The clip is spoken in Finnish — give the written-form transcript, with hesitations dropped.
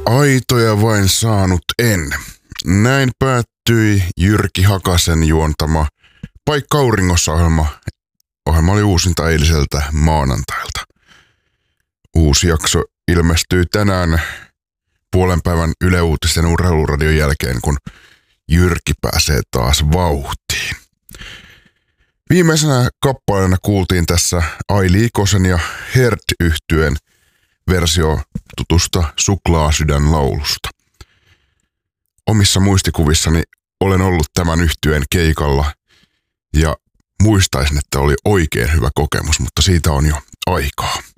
Aitoja vain saanut en. Näin päättyi Jyrki Hakasen juontama Paikka auringossa-ohjelma. Ohjelma oli uusinta eiliseltä maanantailta. Uusi jakso ilmestyy tänään puolen päivän Yle Uutisten urheiluradion jälkeen, kun Jyrki pääsee taas vauhtiin. Viimeisenä kappaleena kuultiin tässä Aili Ikosen ja Herd-yhtyeen versio tutusta Suklaasydän laulusta. Omissa muistikuvissani olen ollut tämän yhtyeen keikalla ja muistaisin, että oli oikein hyvä kokemus, mutta siitä on jo aikaa.